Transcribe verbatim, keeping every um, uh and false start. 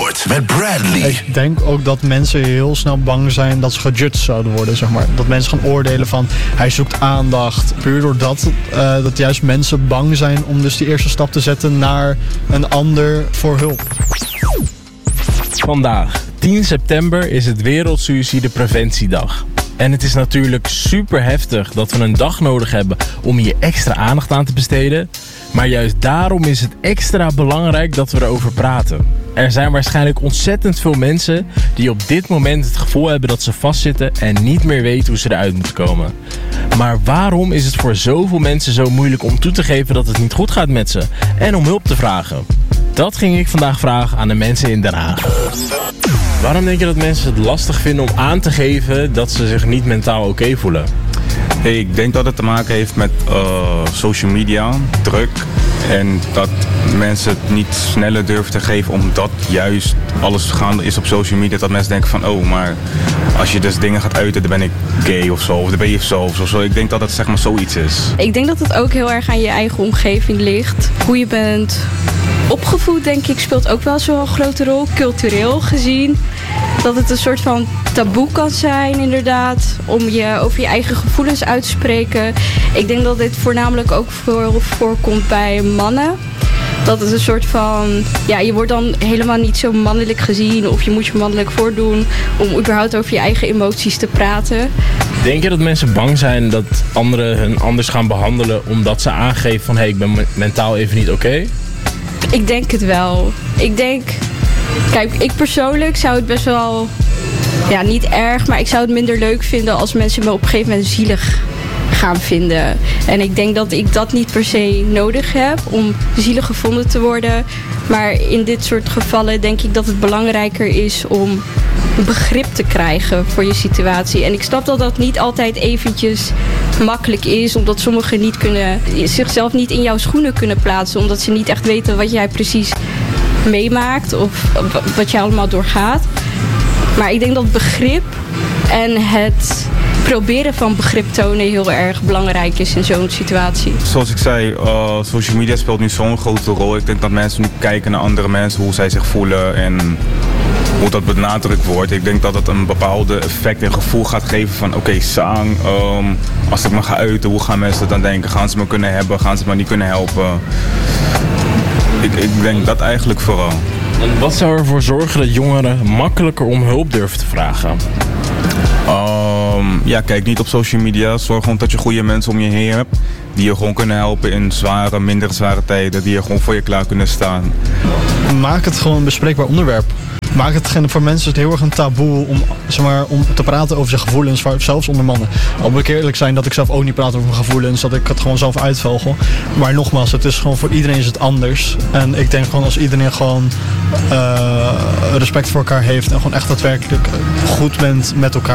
Sport met Bradley. Ik denk ook dat mensen heel snel bang zijn dat ze gejudged zouden worden, zeg maar. Dat mensen gaan oordelen van, hij zoekt aandacht. Puur doordat uh, dat juist mensen bang zijn om dus die eerste stap te zetten naar een ander voor hulp. Vandaag, tien september, is het Wereldsuïcidepreventiedag. En het is natuurlijk super heftig dat we een dag nodig hebben om hier extra aandacht aan te besteden. Maar juist daarom is het extra belangrijk dat we erover praten. Er zijn waarschijnlijk ontzettend veel mensen die op dit moment het gevoel hebben dat ze vastzitten en niet meer weten hoe ze eruit moeten komen. Maar waarom is het voor zoveel mensen zo moeilijk om toe te geven dat het niet goed gaat met ze en om hulp te vragen? Dat ging ik vandaag vragen aan de mensen in Den Haag. Waarom denk je dat mensen het lastig vinden om aan te geven dat ze zich niet mentaal oké okay voelen? Hey, ik denk dat het te maken heeft met uh, social media, druk. En dat mensen het niet sneller durven te geven omdat juist alles gaande is op social media. Dat mensen denken van, oh, maar als je dus dingen gaat uiten, dan ben ik gay of zo. Of dan ben je zo of zo. Ik denk dat het zeg maar zoiets is. Ik denk dat het ook heel erg aan je eigen omgeving ligt. Hoe je bent opgevoed, denk ik, speelt ook wel zo'n grote rol. Cultureel gezien. Dat het een soort van taboe kan zijn, inderdaad. Om je over je eigen gevoelens uit te spreken. Ik denk dat dit voornamelijk ook voor, voorkomt bij mannen. Dat het een soort van, ja, je wordt dan helemaal niet zo mannelijk gezien. Of je moet je mannelijk voordoen om überhaupt over je eigen emoties te praten. Denk je dat mensen bang zijn dat anderen hun anders gaan behandelen omdat ze aangeven van, hé, hey, ik ben me- mentaal even niet oké? Okay? Ik denk het wel. Ik denk, kijk, ik persoonlijk zou het best wel, ja, niet erg, maar ik zou het minder leuk vinden als mensen me op een gegeven moment zielig gaan vinden. En ik denk dat ik dat niet per se nodig heb om zielig gevonden te worden. Maar in dit soort gevallen denk ik dat het belangrijker is om begrip te krijgen voor je situatie. En ik snap dat dat niet altijd eventjes makkelijk is, omdat sommigen niet kunnen, zichzelf niet in jouw schoenen kunnen plaatsen, omdat ze niet echt weten wat jij precies meemaakt of wat jij allemaal doorgaat. Maar ik denk dat begrip en het proberen van begrip tonen heel erg belangrijk is in zo'n situatie. Zoals ik zei, uh, social media speelt nu zo'n grote rol. Ik denk dat mensen nu kijken naar andere mensen, hoe zij zich voelen en hoe dat benadrukt wordt. Ik denk dat het een bepaalde effect en gevoel gaat geven van, oké, okay, zang, um, als ik me ga uiten, hoe gaan mensen dat dan denken? Gaan ze me kunnen hebben? Gaan ze me niet kunnen helpen? Ik, ik denk dat eigenlijk vooral. En wat zou ervoor zorgen dat jongeren makkelijker om hulp durven te vragen? Um, ja, kijk niet op social media. Zorg gewoon dat je goede mensen om je heen hebt. Die je gewoon kunnen helpen in zware, minder zware tijden. Die je gewoon voor je klaar kunnen staan. Maak het gewoon een bespreekbaar onderwerp. Maak het voor mensen het heel erg een taboe om, zeg maar, om te praten over zijn gevoelens, zelfs onder mannen. Al moet ik eerlijk zijn dat ik zelf ook niet praat over mijn gevoelens, dat ik het gewoon zelf uitvogel. Maar nogmaals, het is gewoon voor iedereen is het anders. En ik denk gewoon als iedereen gewoon uh, respect voor elkaar heeft en gewoon echt daadwerkelijk goed bent met elkaar,